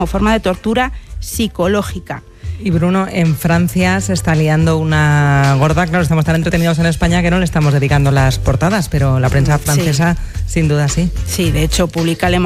forma de tortura psicológica. Y Bruno, en Francia se está liando una gorda. Claro, estamos tan entretenidos en España que no le estamos dedicando las portadas, pero la prensa francesa sin duda sí. Sí, de hecho publica